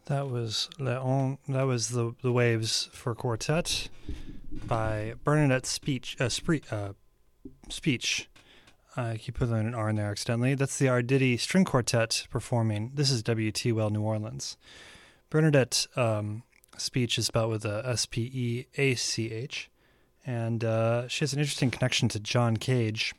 That was the Waves for Quartet by Bernadette Speech. I keep putting an R in there accidentally. That's the Arditi String Quartet performing. This is WT New Orleans. Bernadette Speech is spelled with a S-P-E-A-C-H, and she has an interesting connection to John Cage.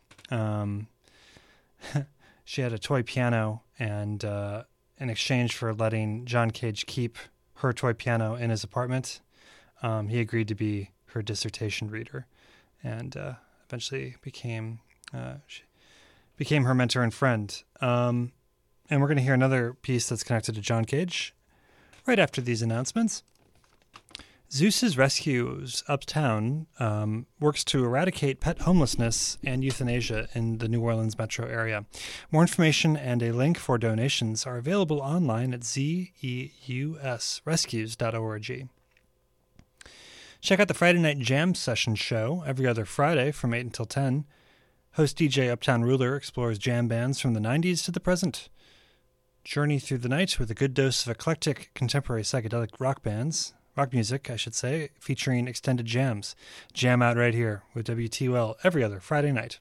She had a toy piano, and in exchange for letting John Cage keep her toy piano in his apartment, he agreed to be her dissertation reader, and eventually became her mentor and friend. And we're going to hear another piece that's connected to John Cage right after these announcements. Zeus's Rescues Uptown works to eradicate pet homelessness and euthanasia in the New Orleans metro area. More information and a link for donations are available online at zeusrescues.org. Check out the Friday Night Jam Session show every other Friday from 8 until 10. Host DJ Uptown Ruler explores jam bands from the 90s to the present. Journey through the night with a good dose of eclectic contemporary psychedelic rock music, featuring extended jams. Jam out right here with WTOL every other Friday night.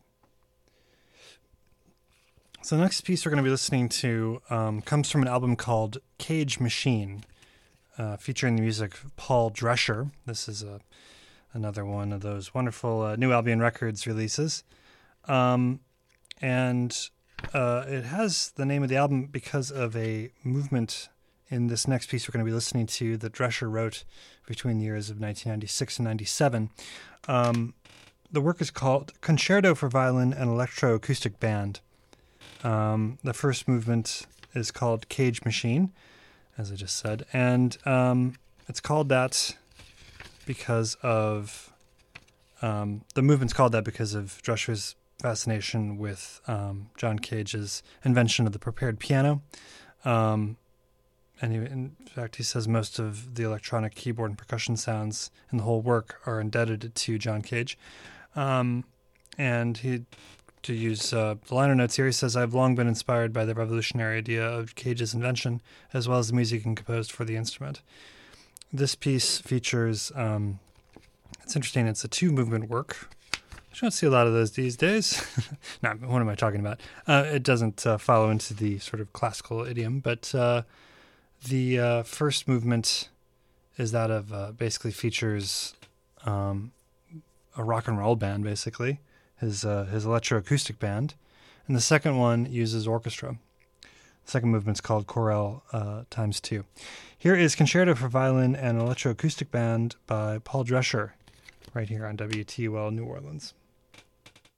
So the next piece we're going to be listening to comes from an album called Cage Machine, featuring the music of Paul Drescher. This is another one of those wonderful New Albion Records releases. And it has the name of the album because of a movement in this next piece we're going to be listening to that Drescher wrote between the years of 1996 and 97. The work is called Concerto for Violin and Electroacoustic Band. The first movement is called Cage Machine, as I just said, and it's called that because of the movement's called that because of Drescher's fascination with John Cage's invention of the prepared piano. And in fact, he says most of the electronic keyboard and percussion sounds in the whole work are indebted to John Cage. And to use the liner notes here, he says, "I've long been inspired by the revolutionary idea of Cage's invention, as well as the music he composed for the instrument." This piece features, it's interesting, it's a two-movement work. I don't see a lot of those these days. No, what am I talking about? It doesn't follow into the sort of classical idiom, but the first movement is that of basically features a rock and roll band, basically, his electroacoustic band. And the second one uses orchestra. The second movement's called Chorale times 2. Here is Concerto for Violin and Electroacoustic Band by Paul Drescher, right here on WTUL New Orleans.